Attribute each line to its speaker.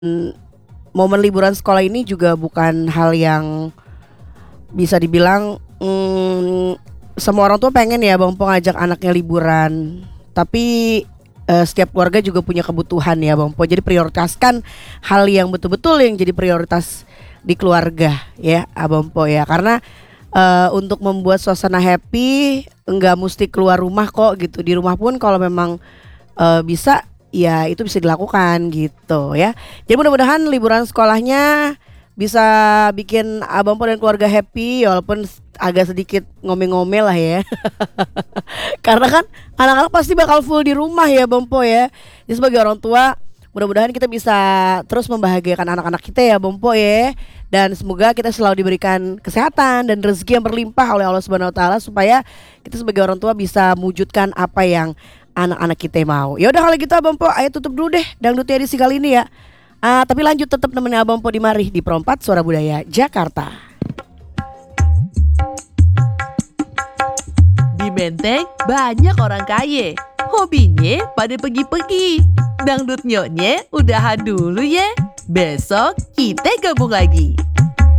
Speaker 1: momen liburan sekolah ini juga bukan hal yang bisa dibilang, semua orang tua pengen ya Bang Po ngajak anaknya liburan. Tapi, setiap keluarga juga punya kebutuhan ya Bang Po. Jadi prioritaskan hal yang betul-betul yang jadi prioritas di keluarga ya, Bang Po ya. Karena, untuk membuat suasana happy enggak musti keluar rumah kok gitu. Di rumah pun kalau memang, bisa, ya itu bisa dilakukan gitu ya. Jadi mudah-mudahan liburan sekolahnya bisa bikin Abang Po dan keluarga happy walaupun agak sedikit ngomel-ngomel lah ya. Karena kan anak-anak pasti bakal full di rumah ya Bang Po ya. Jadi sebagai orang tua mudah-mudahan kita bisa terus membahagiakan anak-anak kita ya Bang Po ya. Dan semoga kita selalu diberikan kesehatan dan rezeki yang berlimpah oleh Allah Subhanahu wa taala supaya kita sebagai orang tua bisa mewujudkan apa yang anak-anak kita mau. Ya udah kalau gitu Abang Po, ayo tutup dulu deh dangdut edisi kali ini ya. Tapi lanjut tetap nemenin Abang Po di Mari di Perempat Suara Budaya Jakarta.
Speaker 2: Di Menteng banyak orang kaya. Hobinya pada pergi-pergi. Dangdut nyoknya udahan dulu ya. Besok kita gabung lagi.